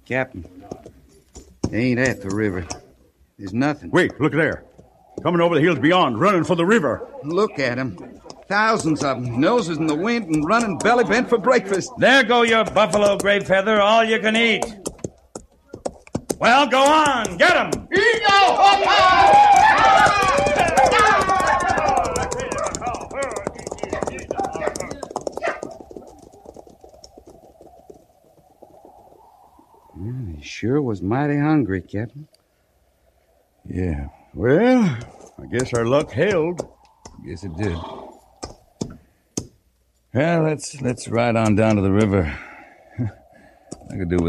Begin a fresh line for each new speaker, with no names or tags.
Captain, they ain't at the river. There's nothing.
Wait, look there. Coming over the hills beyond, running for the river.
Look at 'em. Thousands of 'em, noses in the wind and running belly bent for breakfast.
There go your buffalo, Greyfeather, all you can eat. Well, go on, get 'em!
He sure was mighty hungry, Captain.
Yeah. Well, I guess our luck held.
Yes, it did. Well, let's ride on down to the river. I could do with